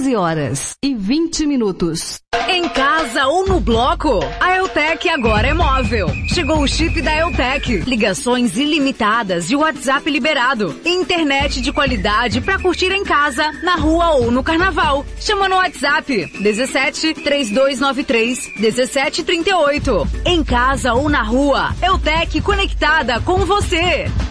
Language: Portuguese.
11h20. Em casa ou no bloco, a Eutec agora é móvel. Chegou o chip da Eutec. Ligações ilimitadas e WhatsApp liberado. Internet de qualidade pra curtir em casa, na rua ou no carnaval. Chama no WhatsApp 17 3293 1738. Em casa ou na rua, Eutec conectada com você.